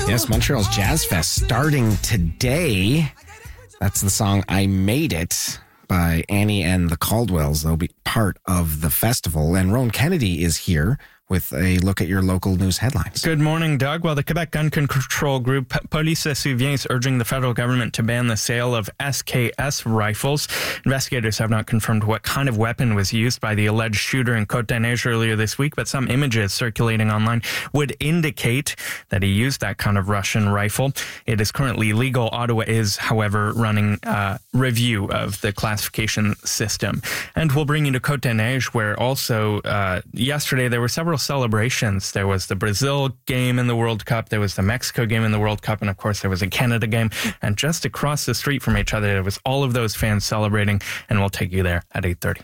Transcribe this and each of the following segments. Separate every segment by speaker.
Speaker 1: Yes, Montreal's Jazz Fest starting today. That's the song I Made It by Annie and the Caldwells. They'll be part of the festival. And Rowan Kennedy is here with a look at your local news headlines.
Speaker 2: Good morning, Doug. Well, the Quebec Gun Control Group, Police Souvien, is urging the federal government to ban the sale of SKS rifles. Investigators have not confirmed what kind of weapon was used by the alleged shooter in Côte-des-Neiges earlier this week, but some images circulating online would indicate that he used that kind of Russian rifle. It is currently legal. Ottawa is, however, running a review of the classification system. And we'll bring you to Côte-des-Neiges, where also yesterday there were several celebrations. There was the Brazil game in the World Cup, there was the Mexico game in the World Cup, and of course there was a Canada game. And just across the street from each other, there was all of those fans celebrating, and we'll take you there at 8:30.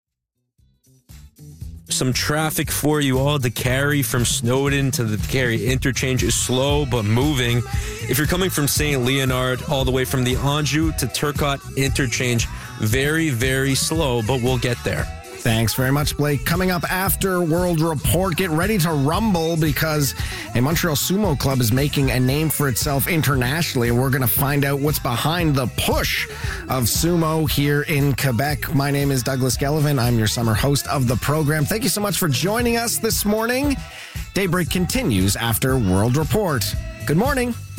Speaker 3: Some traffic for you all. The carry from Snowden to the carry interchange is slow but moving. If you're coming from St. Leonard all the way from the Anjou to Turcotte interchange, very, very slow, but we'll get there.
Speaker 1: Thanks very much, Blake. Coming up after World Report, get ready to rumble because a Montreal sumo club is making a name for itself internationally, and we're going to find out what's behind the push of sumo here in Quebec. My name is Douglas Gellivan. I'm your summer host of the program. Thank you so much for joining us this morning. Daybreak continues after World Report. Good morning.